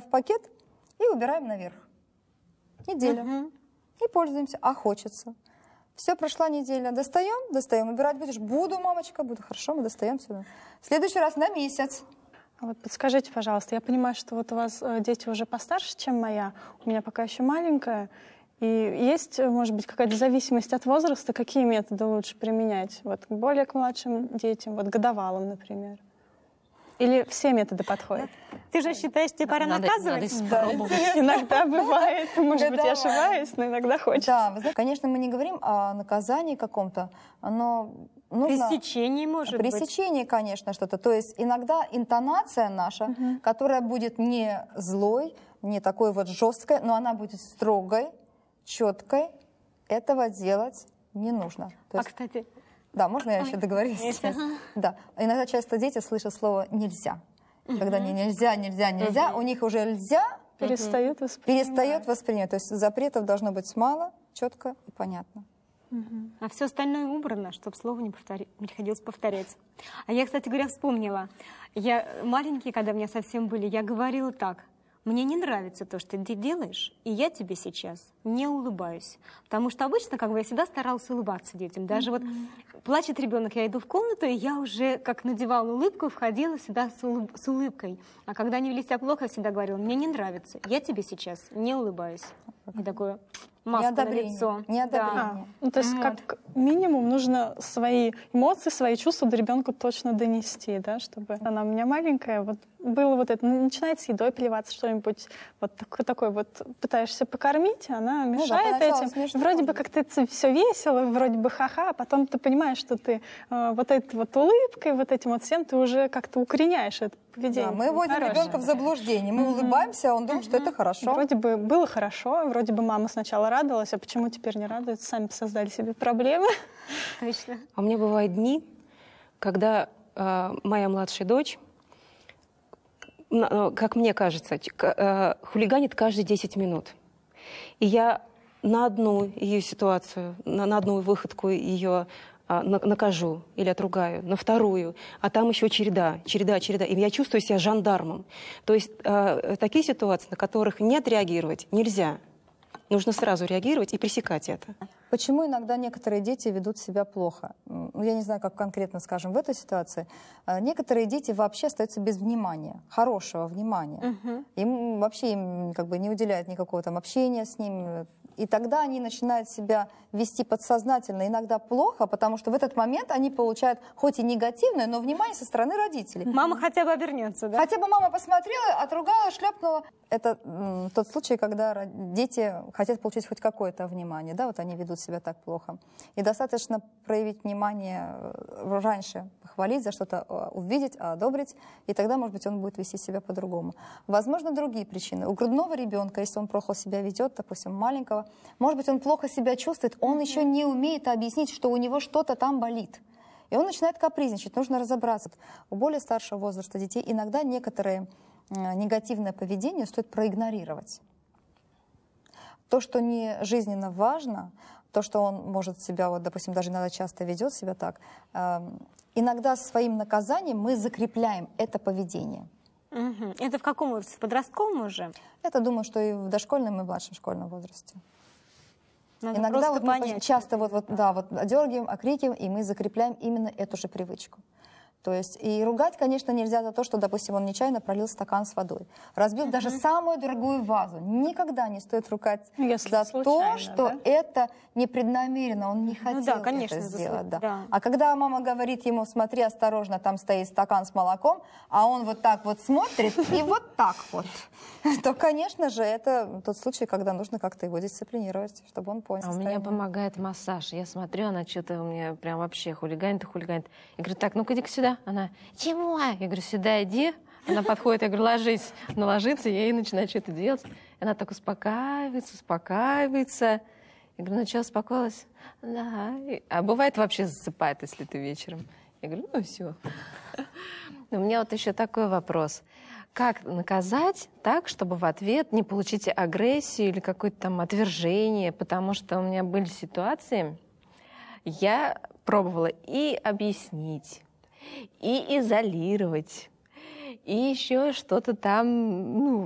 в пакет и убираем наверх. Неделя. И пользуемся. А хочется. Все, прошла неделя. Достаем. Убирать будешь? Буду, мамочка, буду. Хорошо, мы достаем сюда. В следующий раз на месяц. А вот подскажите, пожалуйста, я понимаю, что вот у вас дети уже постарше, чем моя. У меня пока еще маленькая. И есть, может быть, какая-то зависимость от возраста? Какие методы лучше применять? Вот более к младшим детям, вот годовалым, например. Или все методы подходят? Ты же считаешь, тебе пора наказывать? Иногда бывает, может быть, я ошибаюсь, но иногда хочется. Да, вы знаете, конечно, мы не говорим о наказании каком-то, но нужно... Пресечение, может быть. Пресечение, конечно, что-то. То есть иногда интонация наша, которая будет не злой, не такой вот жесткой, но она будет строгой, четкой, этого делать не нужно. То есть, кстати... Да, можно я еще договорюсь? Да. Иногда часто дети слышат слово «нельзя». Когда они нельзя, у них уже «нельзя» перестает воспринимать. То есть запретов должно быть мало, четко и понятно. А все остальное убрано, чтобы слово не приходилось повторять. А я, кстати говоря, вспомнила. Я маленький, когда у меня совсем были, я говорила так: мне не нравится то, что ты делаешь, и я тебе сейчас не улыбаюсь. Потому что обычно я всегда старалась улыбаться детям. Даже вот плачет ребенок, я иду в комнату, и я уже как надевала улыбку, входила сюда с улыбкой. А когда они вели себя плохо, я всегда говорила: мне не нравится, я тебе сейчас не улыбаюсь. И такое маску на лицо. Неодобрение. Да. То есть как минимум нужно свои эмоции, свои чувства до ребенка точно донести, да, чтобы она у меня маленькая, вот было вот это, начинает с едой плеваться, что-нибудь вот такой вот пытаешься покормить, она мешает этим. Смешно, вроде бы как-то это все весело, вроде бы ха-ха, а потом ты понимаешь, что ты вот этой вот улыбкой, вот этим вот всем ты уже как-то укореняешь это поведение. Да, мы вводим ребенка в заблуждение. Мы улыбаемся, а он думает, что это хорошо. Вроде бы было хорошо, вроде бы мама сначала радовалась, а почему теперь не радуется? Сами создали себе проблемы. Точно. А у меня бывают дни, когда моя младшая дочь, как мне кажется, хулиганит каждые 10 минут. И я на одну ее ситуацию, на одну выходку ее накажу или отругаю, на вторую, а там еще череда. И я чувствую себя жандармом. То есть такие ситуации, на которых не отреагировать нельзя. Нужно сразу реагировать и пресекать это. Почему иногда некоторые дети ведут себя плохо? Я не знаю, как конкретно, скажем, в этой ситуации. Некоторые дети вообще остаются без внимания, хорошего внимания. Им вообще не уделяют никакого там общения с ними. И тогда они начинают себя вести подсознательно, иногда плохо, потому что в этот момент они получают хоть и негативное, но внимание со стороны родителей. Мама хотя бы обернется, да? Хотя бы мама посмотрела, отругала, шлепнула. Это тот случай, когда дети хотят получить хоть какое-то внимание, да, вот они ведут себя так плохо. И достаточно проявить внимание раньше, похвалить за что-то, увидеть, одобрить, и тогда, может быть, он будет вести себя по-другому. Возможно, другие причины. У грудного ребенка, если он плохо себя ведет, допустим, маленького, может быть, он плохо себя чувствует, он еще не умеет объяснить, что у него что-то там болит. И он начинает капризничать, нужно разобраться. У более старшего возраста детей иногда некоторые негативное поведение стоит проигнорировать. То, что не жизненно важно, то, что он может себя, вот, допустим, даже иногда часто ведет себя так, иногда своим наказанием мы закрепляем это поведение. Это в каком возрасте? В подростковом уже? Это, думаю, что и в дошкольном, и в младшем школьном возрасте. Надо иногда вот понять, мы часто одергиваем, окрикиваем, и мы закрепляем именно эту же привычку. То есть и ругать, конечно, нельзя за то, что, допустим, он нечаянно пролил стакан с водой. Разбил даже самую дорогую вазу. Никогда не стоит ругать за то, что это непреднамеренно, он не хотел это сделать. Да. А когда мама говорит ему: смотри, осторожно, там стоит стакан с молоком, а он вот так вот смотрит и вот так вот, то, конечно же, это тот случай, когда нужно как-то его дисциплинировать, чтобы он понял. А у меня помогает массаж. Я смотрю, она что-то у меня прям вообще хулиганит. Я говорю: так, ну-ка иди-ка сюда. Она: чего? Я говорю: сюда иди. Она подходит, я говорю: ложись. Она ложится, я ей начинаю что-то делать. И она так успокаивается. Я говорю: ну что, успокоилась? Да. А бывает, вообще засыпает, если ты вечером. Я говорю: ну все. У меня вот еще такой вопрос. Как наказать так, чтобы в ответ не получить агрессию или какое-то там отвержение? Потому что у меня были ситуации, я пробовала и объяснить, и изолировать, и еще что-то там,